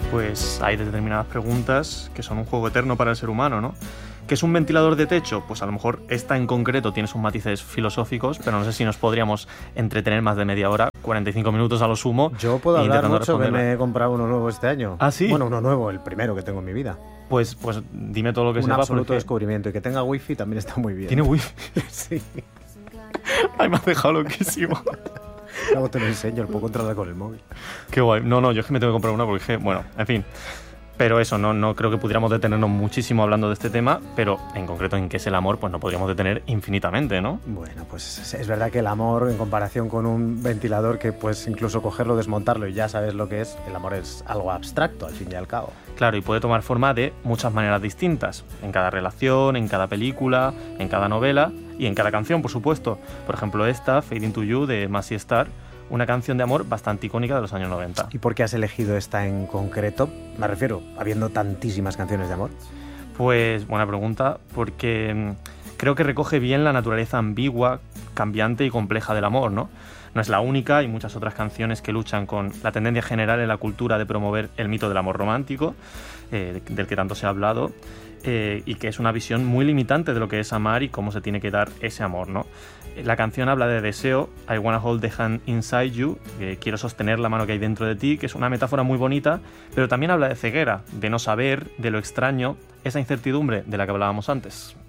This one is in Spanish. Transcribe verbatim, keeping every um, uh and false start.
Pues hay determinadas preguntas que son un juego eterno para el ser humano, ¿no? ¿Qué es un ventilador de techo? Pues a lo mejor esta en concreto tiene sus matices filosóficos, pero no sé si nos podríamos entretener más de media hora, cuarenta y cinco minutos a lo sumo. Yo puedo hablar intentando mucho que responderla. me he comprado uno nuevo este año. ¿Ah, sí? Bueno, uno nuevo, el primero que tengo en mi vida. Pues, pues dime todo lo que Un sepas. absoluto porque descubrimiento. Y que tenga wifi también está muy bien. ¿Tiene wifi? Sí. Ay, me has dejado loquísimo. Luego te lo enseño, lo puedo controlar con el móvil. Qué guay. No, no, yo es que me tengo que comprar una porque, es que, bueno, en fin. Pero eso, no, no creo que pudiéramos detenernos muchísimo hablando de este tema, pero en concreto en qué es el amor, pues no podríamos detener infinitamente, ¿no? Bueno, pues es, es verdad que el amor, en comparación con un ventilador que pues incluso cogerlo, desmontarlo y ya sabes lo que es, el amor es algo abstracto al fin y al cabo. Claro, y puede tomar forma de muchas maneras distintas, en cada relación, en cada película, en cada novela y en cada canción, por supuesto. Por ejemplo, esta, Fade Into You, de Mazzy Star, una canción de amor bastante icónica de los años noventa. ¿Y por qué has elegido esta en concreto? Me refiero, habiendo tantísimas canciones de amor. Pues buena pregunta, porque mmm, creo que recoge bien la naturaleza ambigua, cambiante y compleja del amor, ¿no? No es la única, hay muchas otras canciones que luchan con la tendencia general en la cultura de promover el mito del amor romántico, eh, del que tanto se ha hablado, eh, y que es una visión muy limitante de lo que es amar y cómo se tiene que dar ese amor, ¿no? La canción habla de deseo, I wanna hold the hand inside you, que quiero sostener la mano que hay dentro de ti, que es una metáfora muy bonita, pero también habla de ceguera, de no saber, de lo extraño, esa incertidumbre de la que hablábamos antes.